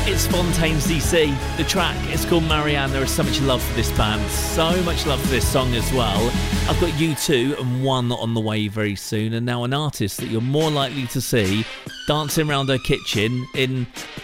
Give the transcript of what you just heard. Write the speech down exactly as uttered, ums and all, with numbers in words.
It's Fontaines D C. The track is called Marianne. There is so much love for this band, so much love for this song as well. I've got U two and One on the way very soon, and now an artist that you're more likely to see dancing around her kitchen in